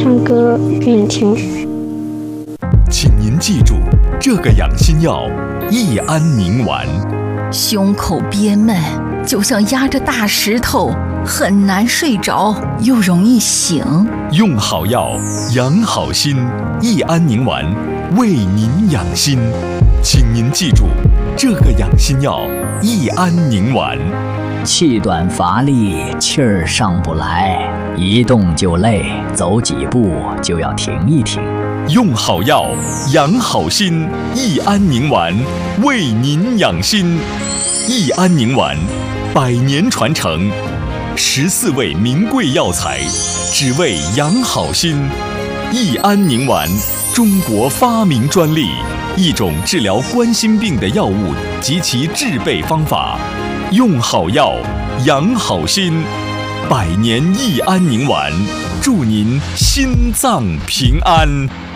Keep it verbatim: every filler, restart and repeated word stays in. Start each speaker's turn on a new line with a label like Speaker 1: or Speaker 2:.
Speaker 1: 唱歌给你听。
Speaker 2: 请您记住，这个养心药益安宁丸。
Speaker 3: 胸口憋闷，就像压着大石头，很难睡着，又容易醒。
Speaker 2: 用好药，养好心，益安宁丸为您养心。请您记住，这个养心药益安宁丸。
Speaker 4: 气短乏力，气儿上不来，一动就累，走几步就要停一停。
Speaker 2: 用好药，养好心，益安宁丸为您养心。益安宁丸，百年传承，十四味名贵药材，只为养好心。益安宁丸，中国发明专利，一种治疗冠心病的药物及其制备方法。用好药，养好心，百年益安宁丸，祝您心脏平安。